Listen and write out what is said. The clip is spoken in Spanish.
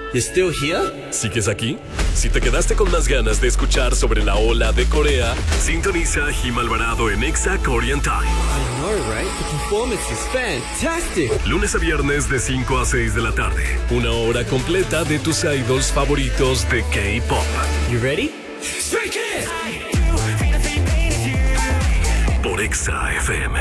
You still here? ¿Sigues aquí? Si te quedaste con más ganas de escuchar sobre la ola de Corea, sintoniza a Jim Alvarado en Exa Korean Time. I know, right? The performance is fantastic. Lunes a viernes de 5 a 6 de la tarde. Una hora completa de tus idols favoritos de K-pop. You ready? Por Exa FM.